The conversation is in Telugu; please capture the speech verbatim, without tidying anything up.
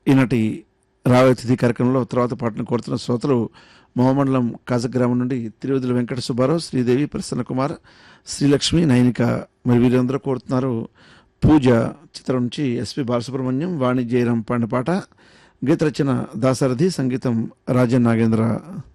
ఈనాటి రావతిథి కార్యక్రమంలో తర్వాత పాటను కోరుతున్న శ్రోతలు మహమండలం కాజగ్రామం నుండి తిరువదుల వెంకట సుబ్బారావు, శ్రీదేవి, ప్రసన్న కుమార్, శ్రీలక్ష్మి, నైనిక మరి వీరందరూ కోరుతున్నారు. పూజ చిత్రం నుంచి ఎస్పి బాలసుబ్రహ్మణ్యం, వాణి జయరాం పాడిన పాట. గీత రచన దాసారథి, సంగీతం రాజన్ నాగేంద్ర.